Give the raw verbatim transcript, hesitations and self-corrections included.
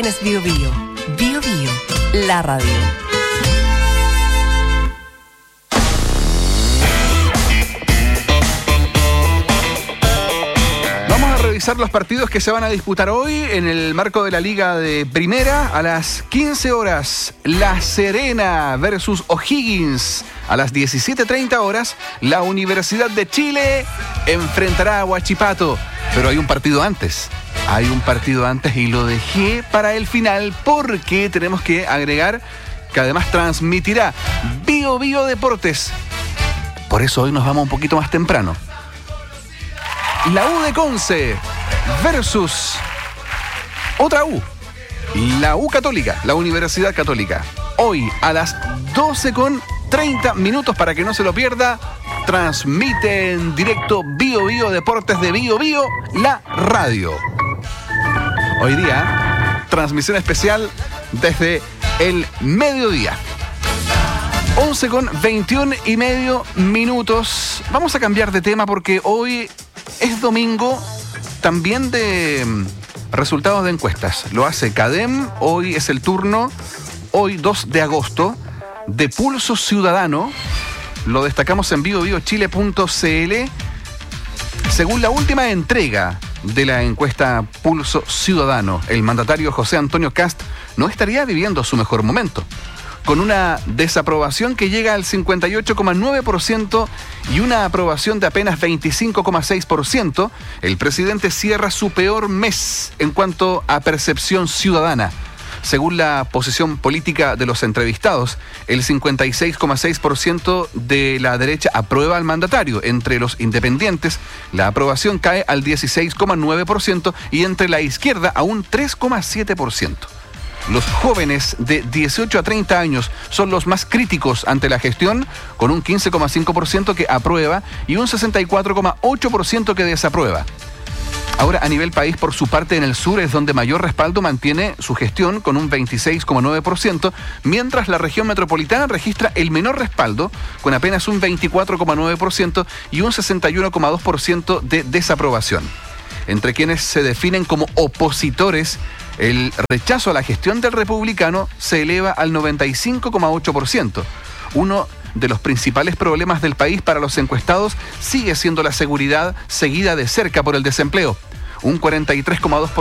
tienes Bio Bio. Bio Bio, la radio. Revisar los partidos que se van a disputar hoy en el marco de la Liga de Primera. A las quince horas, La Serena versus O'Higgins. A las diecisiete treinta horas, la Universidad de Chile enfrentará a Huachipato. Pero hay un partido antes. Hay un partido antes y lo dejé para el final porque tenemos que agregar que además transmitirá Bio Bio Deportes. Por eso hoy nos vamos un poquito más temprano. La U de Conce versus otra U, la U Católica, la Universidad Católica. Hoy a las doce con treinta minutos, para que no se lo pierda, transmite en directo Bio Bio Deportes de Bio Bio, la radio. Hoy día, transmisión especial desde el mediodía. once con veintiuno y medio minutos. Vamos a cambiar de tema porque hoy es domingo también de resultados de encuestas. Lo hace Cadem. Hoy es el turno, hoy dos de agosto, de Pulso Ciudadano. Lo destacamos en bio bio chile punto c l. Según la última entrega de la encuesta Pulso Ciudadano, el mandatario José Antonio Kast no estaría viviendo su mejor momento. Con una desaprobación que llega al cincuenta y ocho coma nueve por ciento y una aprobación de apenas veinticinco coma seis por ciento, el presidente cierra su peor mes en cuanto a percepción ciudadana. Según la posición política de los entrevistados, el cincuenta y seis coma seis por ciento de la derecha aprueba al mandatario. Entre los independientes, la aprobación cae al dieciséis coma nueve por ciento y entre la izquierda a un tres coma siete por ciento. Los jóvenes de dieciocho a treinta años son los más críticos ante la gestión, con un quince coma cinco por ciento que aprueba y un sesenta y cuatro coma ocho por ciento que desaprueba. Ahora, a nivel país, por su parte, en el sur es donde mayor respaldo mantiene su gestión, con un veintiséis coma nueve por ciento, mientras la región metropolitana registra el menor respaldo, con apenas un veinticuatro coma nueve por ciento y un sesenta y uno coma dos por ciento de desaprobación. Entre quienes se definen como opositores, el rechazo a la gestión del republicano se eleva al noventa y cinco coma ocho por ciento. Uno de los principales problemas del país para los encuestados sigue siendo la seguridad, seguida de cerca por el desempleo. Un cuarenta y tres coma dos por ciento